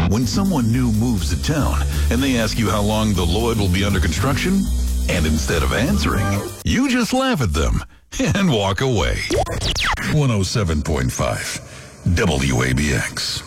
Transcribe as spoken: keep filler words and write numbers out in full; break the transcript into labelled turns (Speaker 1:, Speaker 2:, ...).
Speaker 1: When someone new moves to town and they ask you how long the Lloyd will be under construction, and instead of answering, you just laugh at them and walk away. one oh seven point five W A B X.